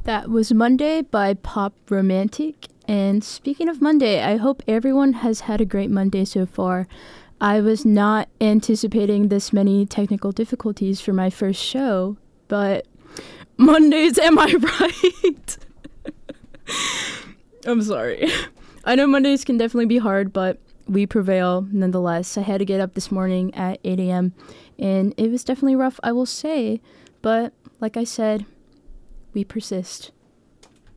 That was Monday by Pop Romantic. And speaking of Monday, I hope everyone has had a great Monday so far. I was not anticipating this many technical difficulties for my first show, but Mondays, am I right? I'm sorry. I know Mondays can definitely be hard, but we prevail nonetheless. I had to get up this morning at 8 a.m., and it was definitely rough, I will say, but like I said, we persist.